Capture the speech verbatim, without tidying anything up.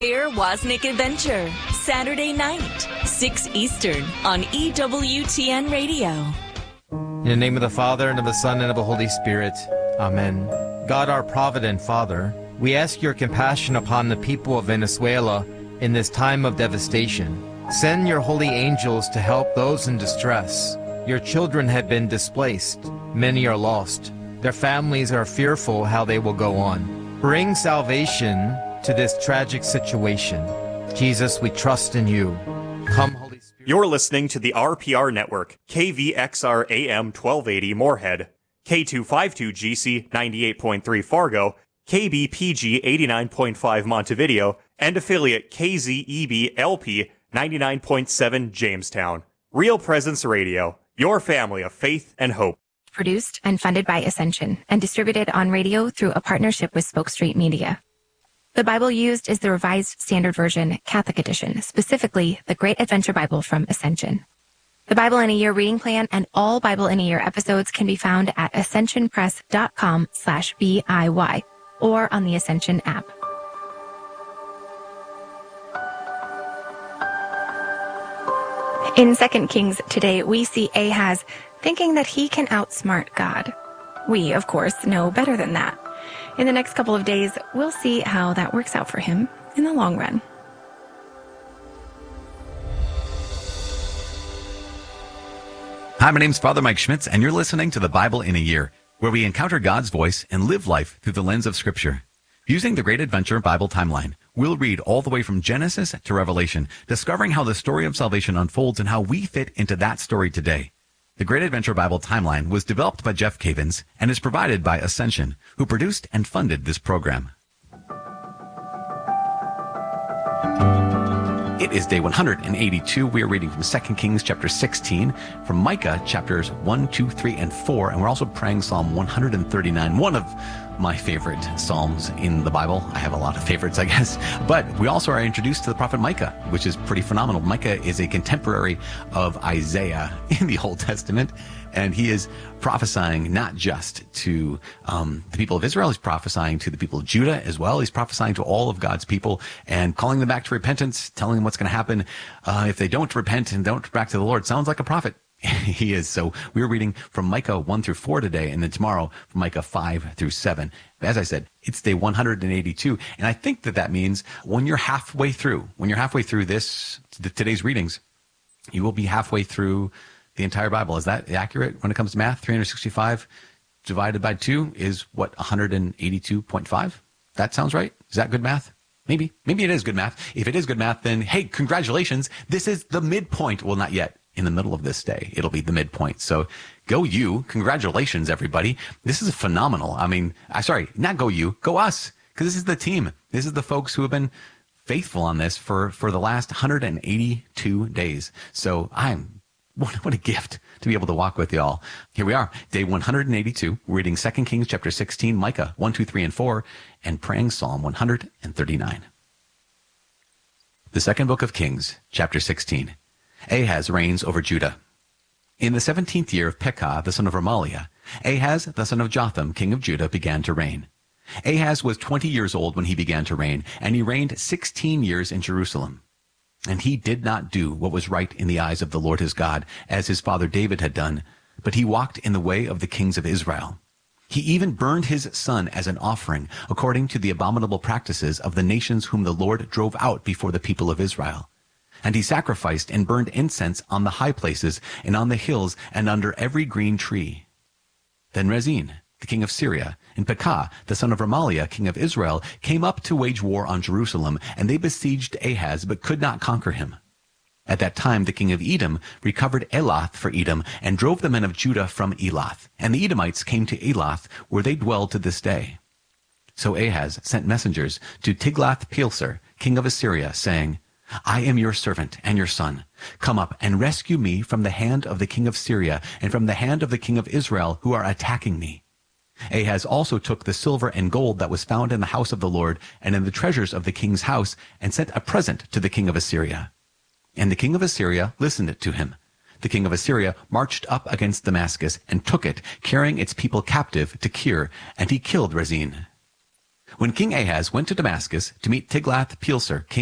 Air Wozniak Adventure, Saturday night, six Eastern on E W T N Radio. In the name of the Father, and of the Son, and of the Holy Spirit. Amen. God, our provident Father, we ask your compassion upon the people of Venezuela in this time of devastation. Send your holy angels to help those in distress. Your children have been displaced. Many are lost. Their families are fearful how they will go on. Bring salvation to this tragic situation. Jesus, we trust in you. Come, Holy Spirit. You're listening to the R P R Network, K V X R A M twelve eighty Moorhead, K two fifty-two G C ninety-eight point three Fargo, K B P G eighty-nine point five Montevideo, and affiliate K Z E B L P ninety-nine point seven Jamestown. Real Presence Radio, your family of faith and hope. Produced and funded by Ascension and distributed on radio through a partnership with Spoke Street Media. The Bible used is the Revised Standard Version, Catholic Edition, specifically the Great Adventure Bible from Ascension. The Bible in a Year reading plan and all Bible in a Year episodes can be found at ascensionpress.com slash BIY or on the Ascension app. In Second Kings today, we see Ahaz thinking that he can outsmart God. We, of course, know better than that. In the next couple of days, we'll see how that works out for him in the long run. Hi, my name's Father Mike Schmitz, and you're listening to the Bible in a Year, where we encounter God's voice and live life through the lens of Scripture. Using the Great Adventure Bible Timeline, we'll read all the way from Genesis to Revelation, discovering how the story of salvation unfolds and how we fit into that story today. The Great Adventure Bible Timeline was developed by Jeff Cavins and is provided by Ascension, who produced and funded this program. It is day one hundred eighty-two. We are reading from Second Kings chapter sixteen, from Micah chapters one, two, three, and four, and we're also praying Psalm one hundred thirty-nine, one of my favorite psalms in the Bible. I have a lot of favorites, I guess. But we also are introduced to the prophet Micah, which is pretty phenomenal. Micah is a contemporary of Isaiah in the Old Testament, and he is prophesying not just to um, the people of Israel, he's prophesying to the people of Judah as well. He's prophesying to all of God's people and calling them back to repentance, telling them what's going to happen uh, if they don't repent and don't back to the Lord. Sounds like a prophet. He is. So we're reading from Micah one through four today, and then tomorrow from Micah five through seven. As I said, it's day one hundred eighty-two, and I think that that means when you're halfway through, when you're halfway through this, today's readings, you will be halfway through the entire Bible. Is that accurate when it comes to math? three hundred sixty-five divided by two is what, one hundred eighty-two point five? That sounds right? Is that good math? Maybe. Maybe it is good math. If it is good math, then hey, congratulations. This is the midpoint. Well, not yet. In the middle of this day, it'll be the midpoint. So go you. Congratulations, everybody. This is phenomenal. I mean, I sorry, not go you, go us. Because this is the team. This is the folks who have been faithful on this for, for the last one hundred eighty-two days. So I'm, what, what a gift to be able to walk with y'all. Here we are, day one hundred eighty-two. We're reading Second Kings chapter sixteen, Micah one, two, three, and four, and praying Psalm one hundred thirty-nine. The second book of Kings, chapter sixteen. Ahaz reigns over Judah. In the seventeenth year of Pekah, the son of Remaliah, Ahaz, the son of Jotham, king of Judah, began to reign. Ahaz was twenty years old when he began to reign, and he reigned sixteen years in Jerusalem. And he did not do what was right in the eyes of the Lord his God, as his father David had done, but he walked in the way of the kings of Israel. He even burned his son as an offering, according to the abominable practices of the nations whom the Lord drove out before the people of Israel. And he sacrificed and burned incense on the high places and on the hills and under every green tree. Then Rezin, the king of Syria, and Pekah, the son of Remaliah, king of Israel, came up to wage war on Jerusalem, and they besieged Ahaz, but could not conquer him. At that time the king of Edom recovered Elath for Edom, and drove the men of Judah from Elath. And the Edomites came to Elath, where they dwell to this day. So Ahaz sent messengers to Tiglath-Pileser, king of Assyria, saying, I am your servant and your son. Come up and rescue me from the hand of the king of Syria and from the hand of the king of Israel who are attacking me. Ahaz also took the silver and gold that was found in the house of the Lord and in the treasures of the king's house and sent a present to the king of Assyria. And the king of Assyria listened to him. The king of Assyria marched up against Damascus and took it, carrying its people captive to Kir, and he killed Rezin. When King Ahaz went to Damascus to meet Tiglath-Pileser, king